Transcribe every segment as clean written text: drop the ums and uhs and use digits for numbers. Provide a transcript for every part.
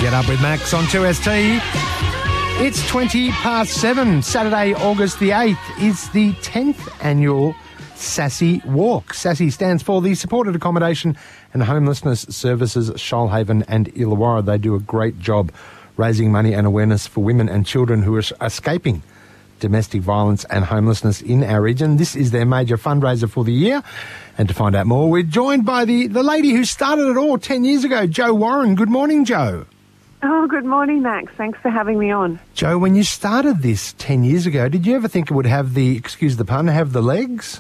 Get Up with Max on 2ST. It's 20 past 7. Saturday, August the 8th is the 10th annual Sassy Walk. Sassy stands for the Supported Accommodation and Homelessness Services Shoalhaven and Illawarra. They do a great job raising money and awareness for women and children who are escaping domestic violence and homelessness in our region. This is their major fundraiser for the year. And to find out more, we're joined by the lady who started it all 10 years ago, Jo Warren. Good morning, Jo. Oh, good morning, Max. Thanks for having me on. Jo, when you started this 10 years ago, did you ever think it would have the, excuse the pun, have the legs?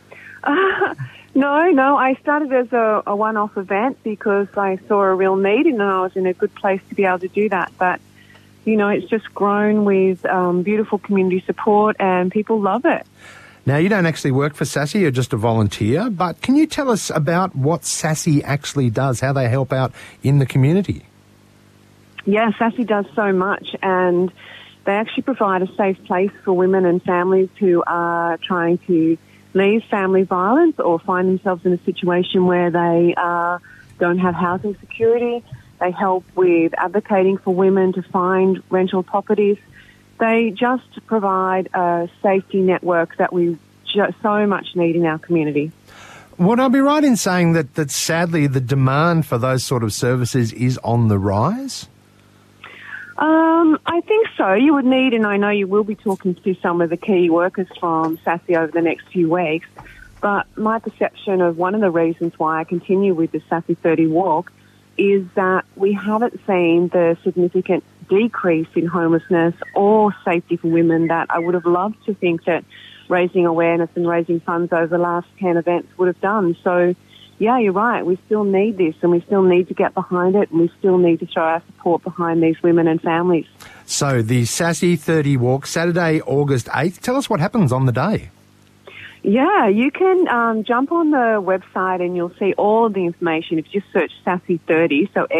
No. I started as a one-off event because I saw a real need and I was in a good place to be able to do that. But, you know, it's just grown with beautiful community support and people love it. Now, you don't actually work for Sassy, you're just a volunteer, but can you tell us about what Sassy actually does, how they help out in the community? Yeah, Sassy does so much, and they actually provide a safe place for women and families who are trying to leave family violence or find themselves in a situation where they don't have housing security. They help with advocating for women to find rental properties. They just provide a safety network that we so much need in our community. Would I be right in saying that sadly the demand for those sort of services is on the rise? I think so. You would need, and I know you will be talking to some of the key workers from Sassy over the next few weeks, but my perception of one of the reasons why I continue with the Sassy 30 Walk is that we haven't seen the significant decrease in homelessness or safety for women that I would have loved to think that raising awareness and raising funds over the last 10 events would have done. So, yeah, you're right. We still need this and we still need to get behind it and we still need to throw our support behind these women and families. So the Sassy 30 Walk, Saturday, August 8th. Tell us what happens on the day. Yeah, you can jump on the website and you'll see all of the information. If you just search Sassy 30, so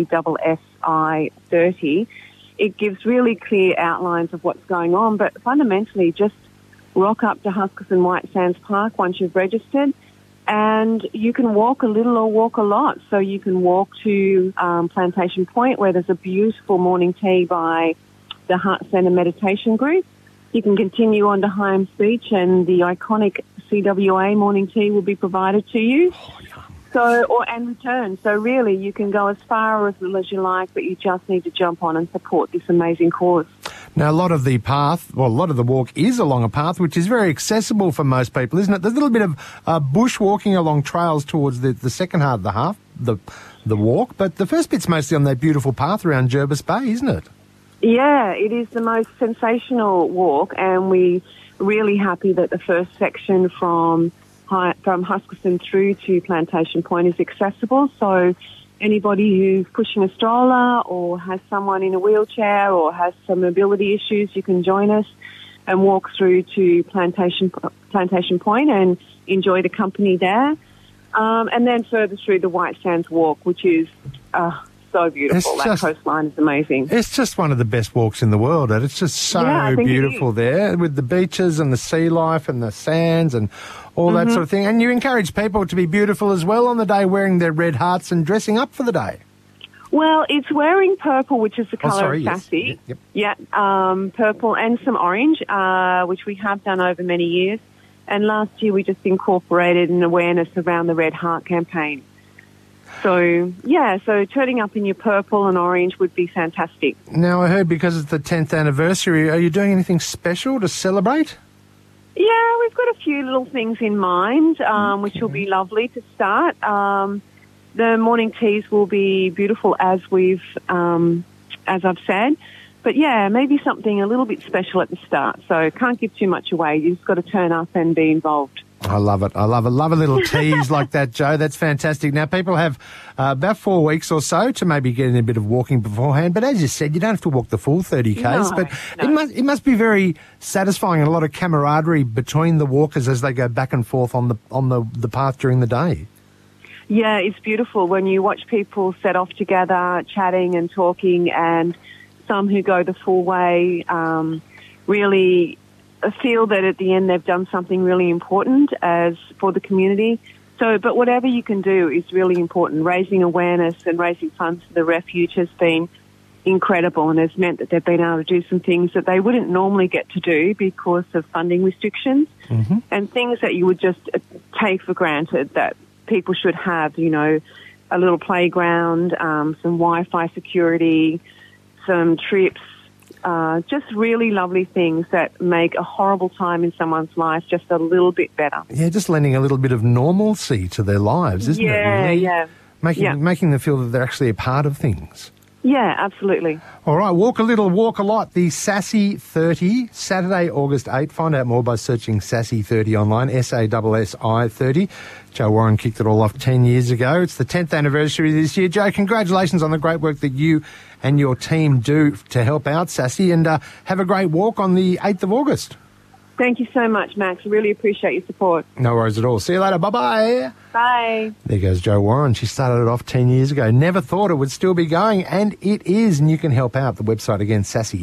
SASSI 30, it gives really clear outlines of what's going on. But fundamentally, just rock up to Huskisson White Sands Park once you've registered, and you can walk a little or walk a lot. So you can walk to Plantation Point, where there's a beautiful morning tea by the Heart Centre Meditation Group. You can continue on to Hyams Beach, and the iconic CWA morning tea will be provided to you. And return. So really, you can go as far or as little as you like, but you just need to jump on and support this amazing cause. Now, a lot of the walk is along a path which is very accessible for most people, isn't it? There's a little bit of bush walking along trails towards the second half of the walk, but the first bit's mostly on that beautiful path around Jervis Bay, isn't it? Yeah, it is the most sensational walk, and we're really happy that the first section from Huskisson through to Plantation Point is accessible. So anybody who's pushing a stroller or has someone in a wheelchair or has some mobility issues, you can join us and walk through to Plantation Point and enjoy the company there. And then further through the White Sands Walk, which is so beautiful. That coastline is amazing. It's just one of the best walks in the world. It's just so beautiful there with the beaches and the sea life and the sands and all that sort of thing. And you encourage people to be beautiful as well on the day, wearing their red hearts and dressing up for the day. Well, it's wearing purple, which is the colour of Sassy. Yep. Yeah, purple and some orange, which we have done over many years. And last year we just incorporated an awareness around the Red Heart campaign. So turning up in your purple and orange would be fantastic. Now, I heard because it's the 10th anniversary, are you doing anything special to celebrate? Yeah, we've got a few little things in mind, which will be lovely to start. The morning teas will be beautiful as I've said. But yeah, maybe something a little bit special at the start. So can't give too much away. You've just got to turn up and be involved. I love it. Love a little tease like that, Jo. That's fantastic. Now, people have about 4 weeks or so to maybe get in a bit of walking beforehand. But as you said, you don't have to walk the full 30 Ks. It must be very satisfying and a lot of camaraderie between the walkers as they go back and forth on the path during the day. Yeah, it's beautiful when you watch people set off together, chatting and talking, and some who go the full way really feel that at the end they've done something really important as for the community. So, but whatever you can do is really important. Raising awareness and raising funds for the refuge has been incredible, and has meant that they've been able to do some things that they wouldn't normally get to do because of funding restrictions and things that you would just take for granted that people should have, you know, a little playground, some Wi-Fi security, some trips, just really lovely things that make a horrible time in someone's life just a little bit better. Yeah, just lending a little bit of normalcy to their lives, isn't it? Really? Yeah. Making them feel that they're actually a part of things. Yeah, absolutely. All right, walk a little, walk a lot. The Sassy 30, Saturday, August 8. Find out more by searching Sassy 30 online, SASSI 30. Joe Warren kicked it all off 10 years ago. It's the 10th anniversary this year. Joe, congratulations on the great work that you and your team do to help out Sassy, and have a great walk on the 8th of August. Thank you so much, Max. Really appreciate your support. No worries at all. See you later. Bye-bye. Bye. There goes Jo Warren. She started it off 10 years ago. Never thought it would still be going, and it is. And you can help out. The website again, sassy,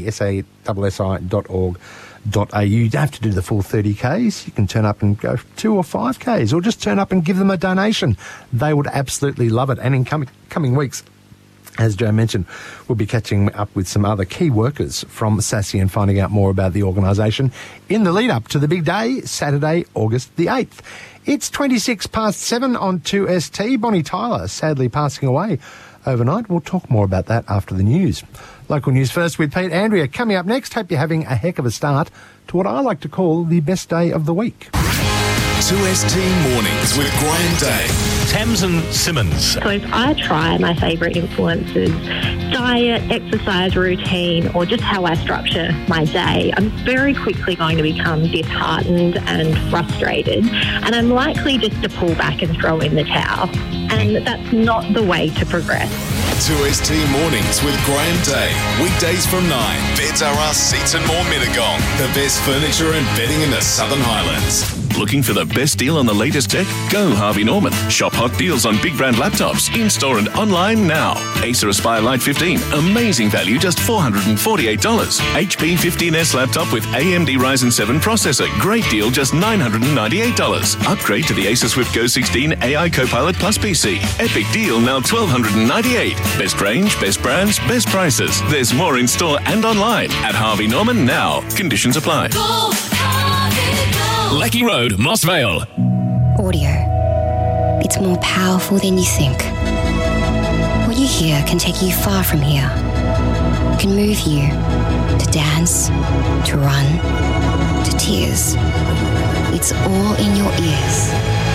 SASSI.org.au. You don't have to do the full 30Ks. You can turn up and go 2 or 5Ks, or just turn up and give them a donation. They would absolutely love it. And in coming weeks, as Joe mentioned, we'll be catching up with some other key workers from Sassy and finding out more about the organisation in the lead up to the big day, Saturday, August the 8th. It's 7:26 on 2ST. Bonnie Tyler sadly passing away overnight. We'll talk more about that after the news. Local news first with Pete Andrea. Coming up next, hope you're having a heck of a start to what I like to call the best day of the week. 2ST Mornings with Graham Day. Tamsin Simmons. So if I try my favourite influences, diet, exercise routine, or just how I structure my day, I'm very quickly going to become disheartened and frustrated, and I'm likely just to pull back and throw in the towel. And that's not the way to progress. 2ST Mornings with Graham Day. Weekdays from 9. Beds Are Us, Seats and More Mittagong. The best furniture and bedding in the Southern Highlands. Looking for the best deal on the latest tech? Go Harvey Norman. Shop hot deals on big brand laptops, in-store and online now. Acer Aspire Lite 15, amazing value, just $448. HP 15S laptop with AMD Ryzen 7 processor, great deal, just $998. Upgrade to the Acer Swift Go 16 AI Copilot Plus PC. Epic deal, now $1,298. Best range, best brands, best prices. There's more in store and online at Harvey Norman now. Conditions apply. Go, Harvey, go. Lackey Road, Moss Vale. Audio. It's more powerful than you think. What you hear can take you far from here. It can move you to dance, to run, to tears. It's all in your ears.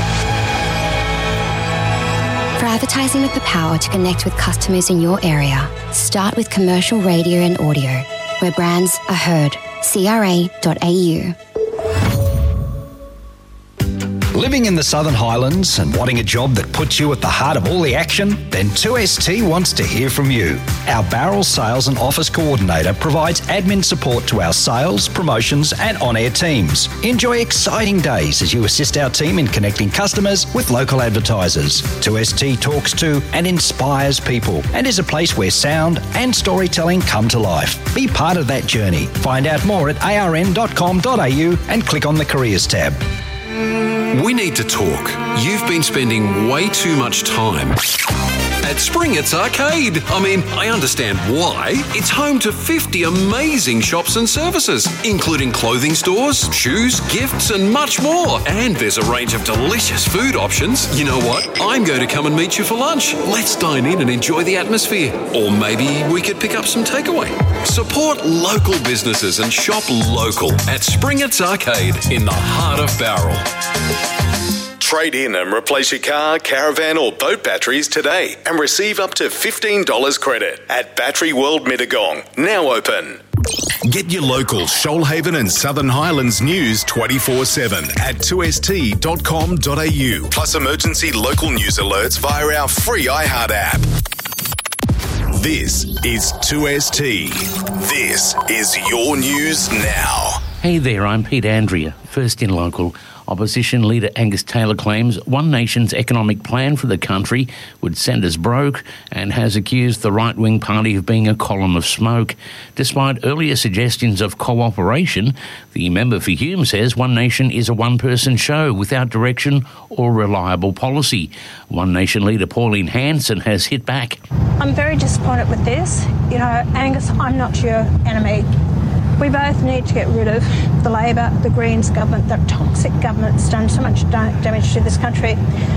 For advertising with the power to connect with customers in your area, start with commercial radio and audio, where brands are heard. CRA.au. Living in the Southern Highlands and wanting a job that puts you at the heart of all the action? Then 2ST wants to hear from you. Our Barrel Sales and Office Coordinator provides admin support to our sales, promotions and on-air teams. Enjoy exciting days as you assist our team in connecting customers with local advertisers. 2ST talks to and inspires people and is a place where sound and storytelling come to life. Be part of that journey. Find out more at arn.com.au and click on the Careers tab. We need to talk. You've been spending way too much time at Springett's Arcade. I mean, I understand why. It's home to 50 amazing shops and services, including clothing stores, shoes, gifts, and much more. And there's a range of delicious food options. You know what? I'm going to come and meet you for lunch. Let's dine in and enjoy the atmosphere. Or maybe we could pick up some takeaway. Support local businesses and shop local at Springett's Arcade in the heart of Bowral. Trade in and replace your car, caravan or boat batteries today and receive up to $15 credit at Battery World Mittagong. Now open. Get your local Shoalhaven and Southern Highlands news 24/7 at 2st.com.au. Plus emergency local news alerts via our free iHeart app. This is 2ST. This is your news now. Hey there, I'm Pete Andrea, first in local. Opposition leader Angus Taylor claims One Nation's economic plan for the country would send us broke and has accused the right-wing party of being a column of smoke. Despite earlier suggestions of cooperation, the member for Hume says One Nation is a one-person show without direction or reliable policy. One Nation leader Pauline Hanson has hit back. I'm very disappointed with this. You know, Angus, I'm not your enemy. We both need to get rid of the Labor, the Greens government, the toxic government that's done so much damage to this country.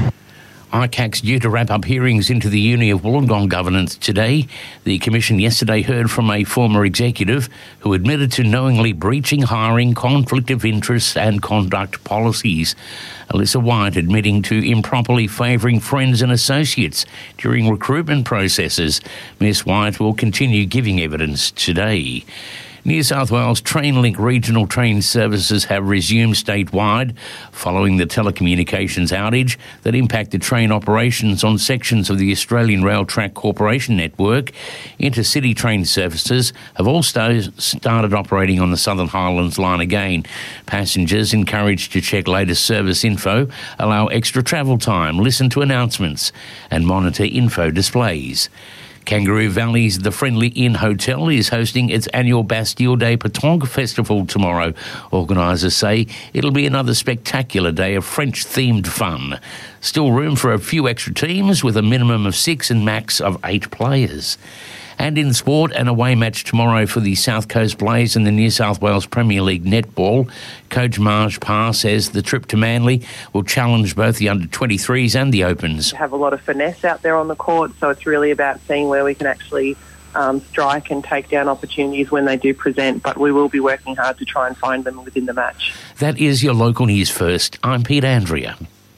ICAC's due to wrap up hearings into the Uni of Wollongong governance today. The Commission yesterday heard from a former executive who admitted to knowingly breaching hiring, conflict of interest and conduct policies. Alyssa White admitting to improperly favouring friends and associates during recruitment processes. Ms White will continue giving evidence today. New South Wales Trainlink regional train services have resumed statewide following the telecommunications outage that impacted train operations on sections of the Australian Rail Track Corporation network. Intercity train services have all started operating on the Southern Highlands line again. Passengers encouraged to check latest service info, allow extra travel time, listen to announcements and monitor info displays. Kangaroo Valley's The Friendly Inn Hotel is hosting its annual Bastille Day Petanque Festival tomorrow. Organisers say it'll be another spectacular day of French-themed fun. Still room for a few extra teams with a minimum of 6 and max of 8 players. And in sport, an away match tomorrow for the South Coast Blaze and the New South Wales Premier League netball. Coach Marge Parr says the trip to Manly will challenge both the under-23s and the Opens. We have a lot of finesse out there on the court, so it's really about seeing where we can actually strike and take down opportunities when they do present, but we will be working hard to try and find them within the match. That is your local news first. I'm Pete Andrea.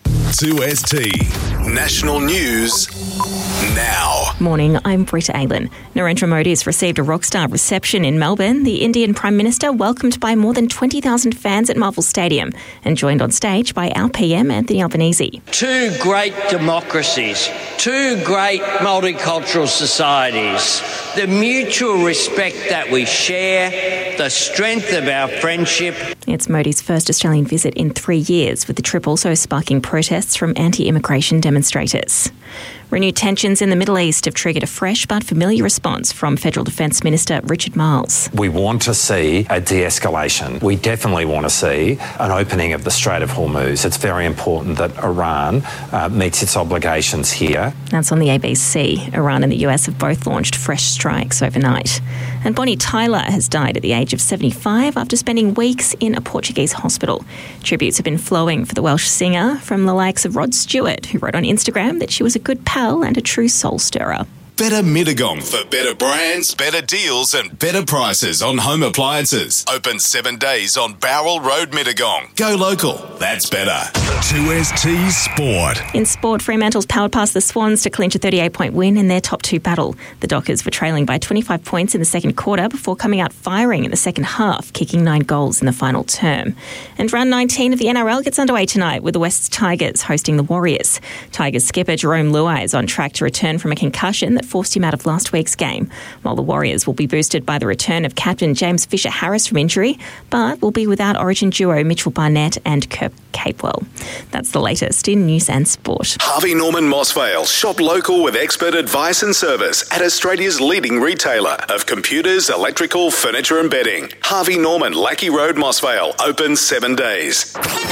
2ST National News now. Morning, I'm Britta Aylan. Narendra Modi has received a rockstar reception in Melbourne. The Indian Prime Minister welcomed by more than 20,000 fans at Marvel Stadium and joined on stage by our PM Anthony Albanese. Two great democracies, two great multicultural societies, the mutual respect that we share, the strength of our friendship. It's Modi's first Australian visit in 3 years, with the trip also sparking protests from anti-immigration demonstrators. Renewed tensions in the Middle East have triggered a fresh but familiar response from Federal Defence Minister Richard Marles. We want to see a de-escalation. We definitely want to see an opening of the Strait of Hormuz. It's very important that Iran meets its obligations here. That's on the ABC. Iran and the US have both launched fresh strikes overnight. And Bonnie Tyler has died at the age of 75 after spending weeks in a Portuguese hospital. Tributes have been flowing for the Welsh singer from the likes of Rod Stewart, who wrote on Instagram that she was a good pal and a true soul stirrer. Better Mittagong for better brands, better deals and better prices on home appliances. Open 7 days on Bowral Road, Mittagong. Go local. That's better. 2ST Sport. In sport, Fremantle's powered past the Swans to clinch a 38-point win in their top 2 battle. The Dockers were trailing by 25 points in the second quarter before coming out firing in the second half, kicking 9 goals in the final term. And round 19 of the NRL gets underway tonight with the Wests Tigers hosting the Warriors. Tigers skipper Jerome Luai is on track to return from a concussion that forced him out of last week's game, while the Warriors will be boosted by the return of captain James Fisher-Harris from injury, but will be without Origin duo Mitchell Barnett and Kirk Capewell. That's the latest in news and sport. Harvey Norman Mossvale. Shop local with expert advice and service at Australia's leading retailer of computers, electrical, furniture and bedding. Harvey Norman, Lackey Road, Mossvale. Open 7 days.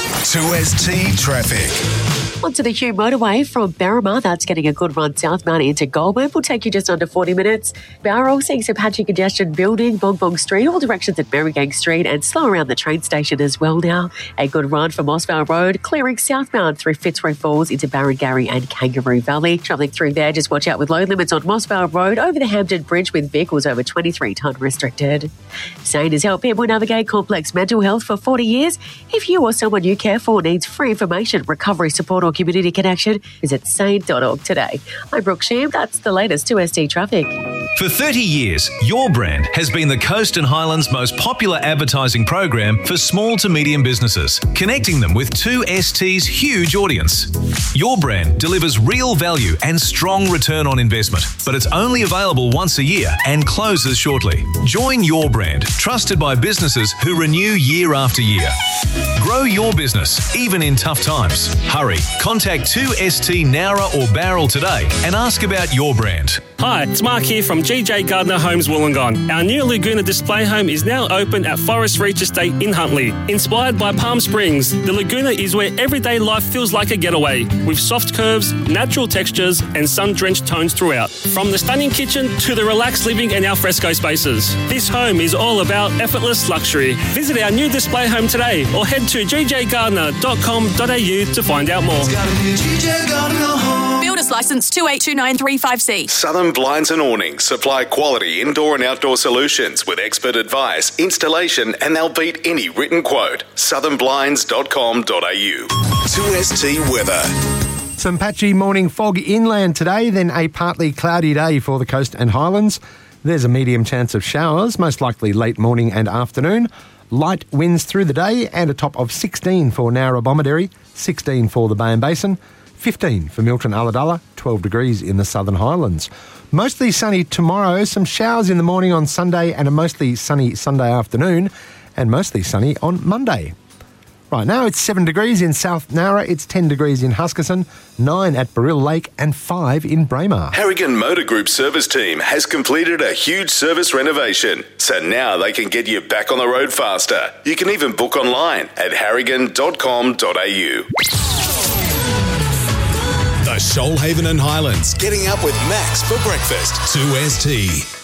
2ST Traffic. Onto the Hume motorway from Berrima. That's getting a good run southbound into Goulburn. Will take you just under 40 minutes. Bowral seeing some patchy congestion building. Bong Bong Street, all directions at Merrygang Street, and slow around the train station as well now. A good run from Mossvale Road, clearing southbound through Fitzroy Falls into Barrengarry and Kangaroo Valley. Travelling through there, just watch out with load limits on Mossvale Road over the Hampton Bridge with vehicles over 23 tonne restricted. SANE has helped people navigate complex mental health for 40 years. If you or someone you care for needs free information, recovery support or community connection, visit sane.org today. I'm Brooke Sheam. That's the latest 2ST traffic. For 30 years, Your Brand has been the Coast and Highlands' most popular advertising program for small to medium businesses, connecting them with 2ST's huge audience. Your Brand delivers real value and strong return on investment, but it's only available once a year and closes shortly. Join Your Brand, trusted by businesses who renew year after year. Grow your business, even in tough times. Hurry, contact 2ST Nowra or Barrel today and ask about Your Brand. Hi, it's Mark here from GJ Gardner Homes Wollongong. Our new Laguna display home is now open at Forest Reach Estate in Huntley. Inspired by Palm Springs, the Laguna is where everyday life feels like a getaway, with soft curves, natural textures and sun-drenched tones throughout. From the stunning kitchen to the relaxed living and alfresco spaces, this home is all about effortless luxury. Visit our new display home today or head to gjgardner.com.au to find out more. Builder's licence 2829356C. Southern Blinds and Awnings supply quality indoor and outdoor solutions with expert advice, installation, and they'll beat any written quote. southernblinds.com.au. 2ST weather. Some patchy morning fog inland today, then a partly cloudy day for the coast and highlands. There's a medium chance of showers, most likely late morning and afternoon. Light winds through the day and a top of 16 for Nowra Bomaderry, 16 for the Bay and Basin, 15 for Milton Ulladulla, 12 degrees in the Southern Highlands. Mostly sunny tomorrow, some showers in the morning on Sunday and a mostly sunny Sunday afternoon, and mostly sunny on Monday. Right now it's 7 degrees in South Nowra, it's 10 degrees in Huskisson, 9 at Baril Lake and 5 in Braemar. Harrigan Motor Group service team has completed a huge service renovation, so now they can get you back on the road faster. You can even book online at harrigan.com.au. The Shoalhaven and Highlands, getting up with Max for breakfast. 2ST.